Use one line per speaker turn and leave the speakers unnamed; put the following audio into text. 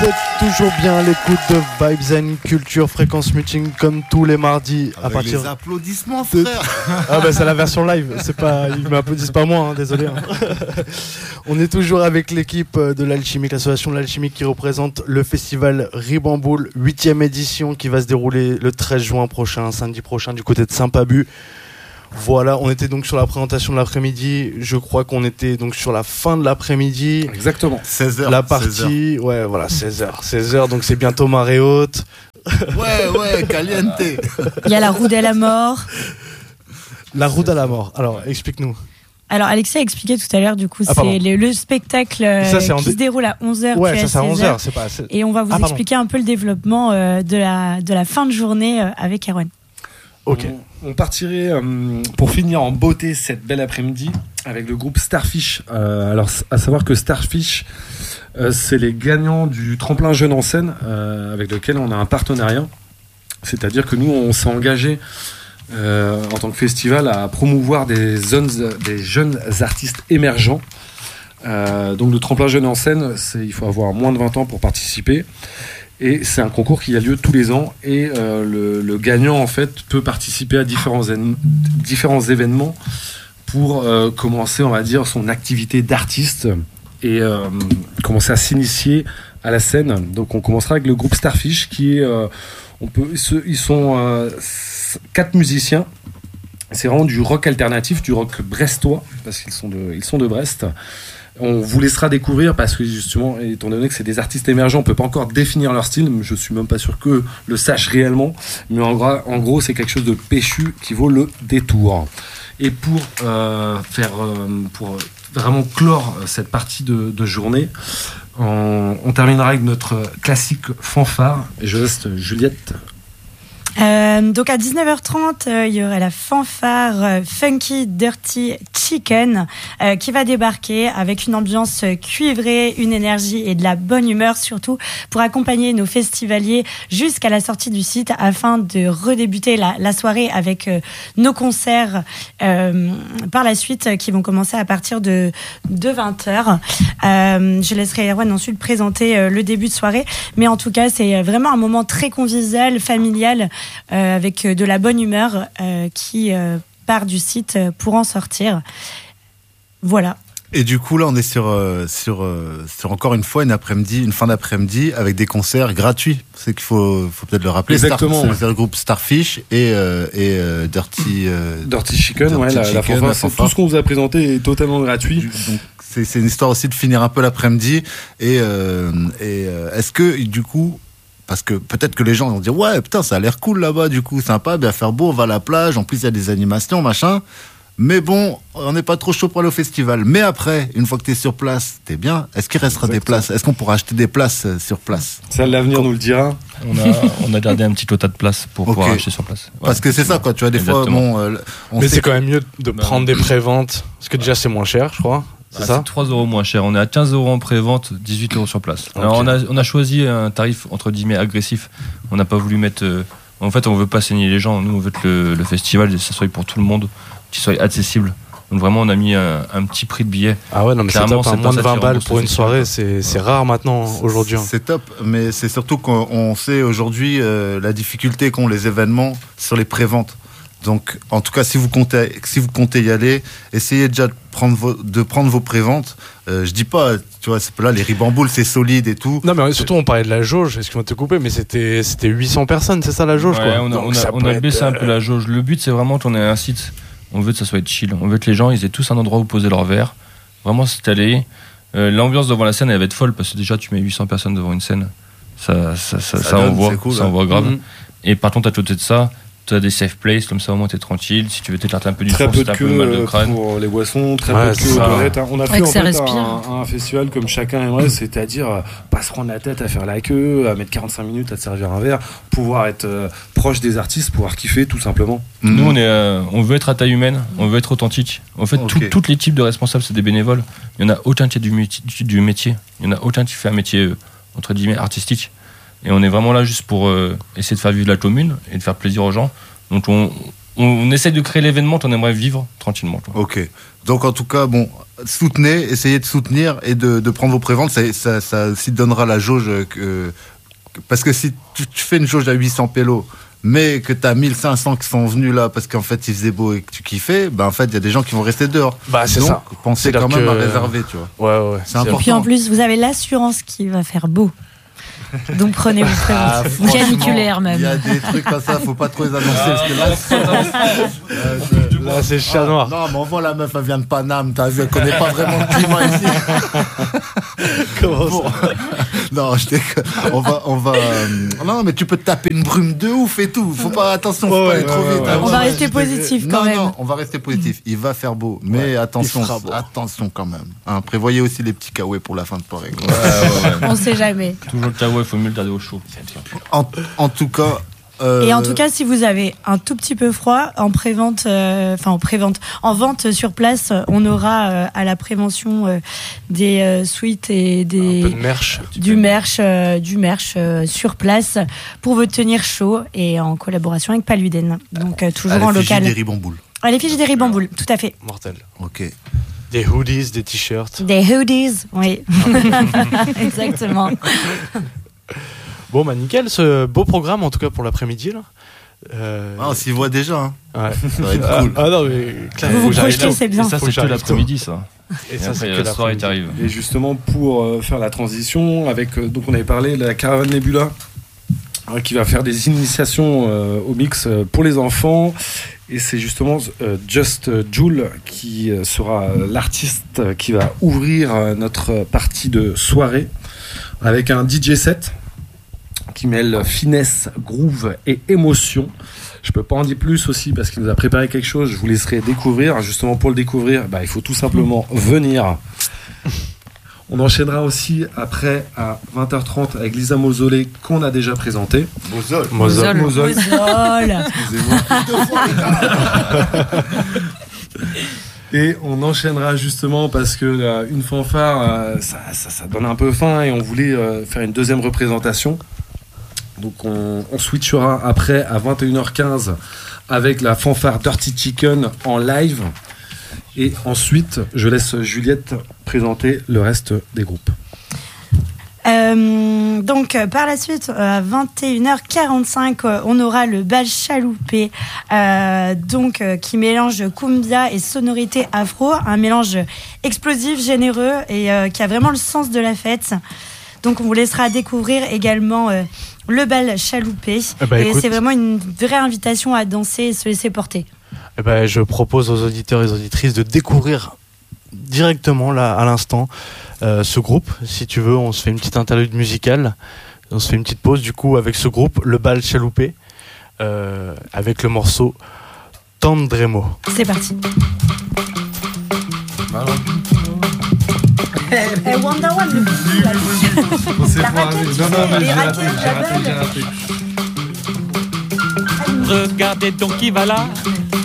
Vous êtes toujours bien à l'écoute de Vibes and Culture Fréquence Meeting comme tous les mardis
avec
à partir
les applaudissements, frère.
Ah bah c'est la version live, c'est pas, ils m'applaudissent pas moi, hein, désolé. Hein. On est toujours avec l'équipe de l'Alchimique, l'association de l'Alchimique qui représente le festival Ribamboule 8e édition qui va se dérouler le 13 juin prochain, samedi prochain du côté de Saint-Pabu. Voilà, on était donc sur la présentation de l'après-midi. Je crois qu'on était donc sur la fin de l'après-midi.
Exactement.
16h.
La partie, 16h. Ouais, voilà, 16h, donc c'est bientôt marée haute.
Ouais, caliente.
Il y a la roue de la mort.
La route à la mort. Alors, explique-nous.
Alors, Alexis a expliqué tout à l'heure, du coup,
pardon.
c'est le spectacle
Ça,
qui se déroule à 11h.
Ouais,
puis
ça c'est à
16h.
11h, c'est pas assez.
Et on va vous expliquer un peu le développement de la fin de journée avec Erwan.
Ok.
On partirait pour finir en beauté cette belle après-midi avec le groupe Starfish. Alors, à savoir que Starfish, c'est les gagnants du tremplin jeune en scène avec lequel on a un partenariat. C'est-à-dire que nous, on s'est engagé en tant que festival à promouvoir des jeunes artistes émergents. Donc, le tremplin jeune en scène, il faut avoir moins de 20 ans pour participer. Et c'est un concours qui a lieu tous les ans et le gagnant en fait peut participer à différents événements pour commencer, on va dire, son activité d'artiste et commencer à s'initier à la scène. Donc on commencera avec le groupe Starfish qui est, ils sont 4 musiciens. C'est vraiment du rock alternatif, du rock brestois parce qu'ils sont de Brest. On vous laissera découvrir parce que justement, étant donné que c'est des artistes émergents, on peut pas encore définir leur style. Je suis même pas sûr qu'eux le sachent réellement. Mais en gros, c'est quelque chose de péchu qui vaut le détour. Et pour vraiment clore cette partie de journée, on terminera avec notre classique fanfare. Et je laisse Juliette.
Donc à 19h30, il y aura la fanfare Funky Dirty Chicken qui va débarquer avec une ambiance cuivrée, une énergie et de la bonne humeur surtout pour accompagner nos festivaliers jusqu'à la sortie du site afin de redébuter la soirée avec nos concerts par la suite qui vont commencer à partir de 20h. Je laisserai Erwan ensuite présenter le début de soirée, mais en tout cas c'est vraiment un moment très convivial, familial, avec de la bonne humeur qui part du site pour en sortir. Voilà.
Et du coup, là, on est sur encore une fois une fin d'après-midi avec des concerts gratuits. C'est qu'il faut peut-être le rappeler.
Exactement.
C'est le groupe Starfish et Dirty
Chicken. Ouais, la fanfare. Tout ce qu'on vous a présenté est totalement gratuit.
Donc, c'est une histoire aussi de finir un peu l'après-midi. Et est-ce que, du coup, parce que peut-être que les gens vont dire ouais putain ça a l'air cool là-bas, du coup sympa, bien faire beau, on va à la plage, en plus il y a des animations machin, mais bon on n'est pas trop chaud pour aller au festival. Mais après, une fois que t'es sur place, t'es bien. Est-ce qu'il restera des places? Est-ce qu'on pourra acheter des places sur place?
Ça, l'avenir nous le dira.
On a gardé un petit quota de place pour pouvoir acheter sur place. Ouais.
Parce que c'est ça quoi, tu vois, des
Exactement.
fois
mais c'est quand même mieux de prendre des préventes parce que déjà c'est moins cher, je crois. C'est ça,
c'est 3 € moins cher. On est à 15 € en pré-vente, 18 € sur place. Alors on a choisi un tarif entre guillemets agressif. On n'a pas voulu mettre. En fait, on veut pas saigner les gens. Nous, on veut que le festival, ça soit pour tout le monde, qu'il soit accessible. Donc vraiment, on a mis un petit prix de billet.
Ah ouais, non mais
clairement,
c'est top. Moins de 20 balles pour une soirée, c'est rare maintenant aujourd'hui.
C'est top, mais c'est surtout qu'on sait aujourd'hui la difficulté qu'ont les événements sur les préventes. Donc, en tout cas, si vous comptez y aller, essayez déjà de prendre vos préventes. Je dis pas, tu vois, là, les Ribamboules, c'est solide et tout.
Non, mais surtout, on parlait de la jauge, excuse-moi de te couper, mais c'était 800 personnes, c'est ça la jauge,
ouais,
quoi.
On a baissé un peu la jauge. Le but, c'est vraiment qu'on ait un site, on veut que ça soit chill. On veut que les gens, ils aient tous un endroit où poser leur verre, vraiment s'installer. L'ambiance devant la scène, elle va être folle, parce que déjà, tu mets 800 personnes devant une scène. Ça envoie, cool, ça envoie grave. Et par contre, à côté de ça, tu as des safe places, comme ça au moins t'es tranquille. Si tu veux t'écarter un peu du
très
fond,
peu
si t'as un peu mal de crâne.
Pour les boissons, très peu de queue aux toilettes. On a fait en fait un festival comme chacun aimerait, c'est-à-dire pas se prendre la tête à faire la queue, à mettre 45 minutes à te servir un verre, pouvoir être proche des artistes, pouvoir kiffer tout simplement.
Nous on veut être à taille humaine, on veut être authentique. En fait, tous les types de responsables, c'est des bénévoles. Il y en a aucun qui est du métier. Il y en a aucun qui fait un métier entre guillemets artistique. Et on est vraiment là juste pour essayer de faire vivre la commune et de faire plaisir aux gens. Donc on essaye de créer l'événement qu'on aimerait vivre tranquillement. Quoi.
Ok. Donc en tout cas, bon, soutenez, essayez de soutenir et de prendre vos préventes. Ça aussi donnera la jauge. Parce que si tu fais une jauge à 800 pélos, mais que tu as 1500 qui sont venus là parce qu'en fait il faisait beau et que tu kiffais, en fait il y a des gens qui vont rester dehors.
C'est
donc,
ça.
Pensez quand même à réserver, tu vois.
Ouais.
C'est important.
Et puis en plus, vous avez l'assurance qu'il va faire beau. Donc prenez vos préventifs.
Caniculaire même.
Il y a des trucs comme ça, faut pas trop les annoncer. Parce que
Là, c'est le chat noir.
Non, mais on voit la meuf, elle vient de Paname, t'as vu, elle connaît pas vraiment le climat ici.
Comment ça
Non, on va. Non, mais tu peux te taper une brume de ouf et tout. Faut pas, attention, faut pas aller trop vite.
On va rester positif quand même.
Non, on va rester positif. Il va faire beau, mais attention quand même. Hein, prévoyez aussi les petits kawaii pour la fin de soirée.
On sait jamais.
Toujours le kawaii, il faut mieux le garder au chaud.
En tout cas.
Et en tout cas, si vous avez un tout petit peu froid, en vente sur place, on aura à la prévention des suites et des
un peu de merch.
du merch sur place pour vous tenir chaud et en collaboration avec Paluden. Donc toujours en local.
Des ribamboules.
À l'effigie des ribamboules, tout à fait.
Mortel.
Ok.
Des hoodies, des t-shirts.
Des hoodies, oui. Exactement.
Bon, nickel, ce beau programme en tout cas pour l'après-midi là.
On s'y voit déjà. Hein.
Ouais.
Ça va être cool.
Non, mais clair,
Vous
faut
vous
que j'arrive
projetez,
tôt.
c'est bien.
Et ça,
Faut
c'est
que
que
j'arrive
l'après-midi, ça.
Et
Et
ça, c'est
après,
que
la soirée
l'après-midi.
t'arrive.
Et justement, pour faire la transition, avec, donc on avait parlé de la Caravane Nebula, qui va faire des initiations au mix pour les enfants. Et c'est justement Just Joule qui sera l'artiste qui va ouvrir notre partie de soirée avec un DJ set qui mêle finesse, groove et émotion. Je peux pas en dire plus aussi parce qu'il nous a préparé quelque chose. Je vous laisserai découvrir. Justement, pour le découvrir, il faut tout simplement venir. On enchaînera aussi après à 20h30 avec Lisa Mausolé qu'on a déjà présenté.
Mozol.
Mozol.
Et on enchaînera justement parce que une fanfare, ça donne un peu faim et on voulait faire une deuxième représentation. Donc on switchera après à 21h15 avec la fanfare Dirty Chicken en live. Et ensuite, je laisse Juliette présenter le reste des groupes.
Donc par la suite à 21h45 on aura le bal chaloupé qui mélange cumbia et sonorité afro, un mélange explosif, généreux et qui a vraiment le sens de la fête. Donc on vous laissera découvrir également le bal chaloupé et
écoute,
c'est vraiment une vraie invitation à danser et se laisser porter.
Je propose aux auditeurs et aux auditrices de découvrir directement là à l'instant ce groupe. Si tu veux, on se fait une petite interlude musicale, on se fait une petite pause du coup avec ce groupe, le bal chaloupé, avec le morceau Tendremo.
C'est parti. Wonder One,
On s'est
La
foiré.
raquette,
Non, mais
les
j'ai
raquettes, la balle.
raté.
Regardez donc qui va là,